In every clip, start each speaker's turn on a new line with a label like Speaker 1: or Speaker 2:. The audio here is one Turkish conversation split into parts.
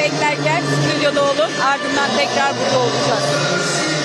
Speaker 1: beklerken stüdyoda olun. Ardından tekrar burada olacağız.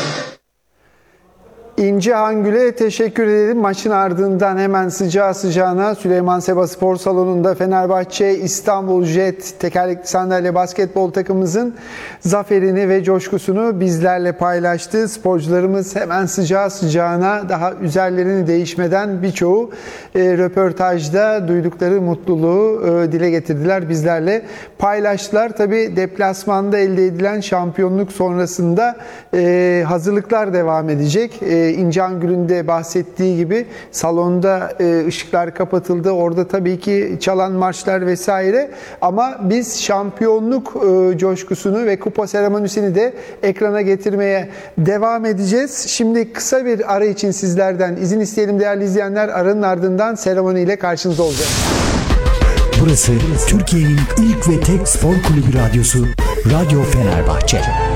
Speaker 2: İnci Hangül'e teşekkür edelim. Maçın ardından hemen sıcağı sıcağına Süleyman Seba Spor Salonu'nda Fenerbahçe İstanbul Jet tekerlekli sandalye basketbol takımımızın zaferini ve coşkusunu bizlerle paylaştı. Sporcularımız hemen sıcağı sıcağına, daha üzerlerini değişmeden birçoğu röportajda duydukları mutluluğu dile getirdiler. Bizlerle paylaştılar. Tabii deplasmanda elde edilen şampiyonluk sonrasında hazırlıklar devam edecek. İnci Hangül'ün de bahsettiği gibi salonda ışıklar kapatıldı. Orada tabii ki çalan marşlar vesaire. Ama biz şampiyonluk coşkusunu ve kupa seremonisini de ekrana getirmeye devam edeceğiz. Şimdi kısa bir ara için sizlerden izin isteyelim değerli izleyenler. Aranın ardından seremoniyle karşınızda olacağız.
Speaker 3: Burası Türkiye'nin ilk ve tek spor kulübü radyosu Radyo Fenerbahçe.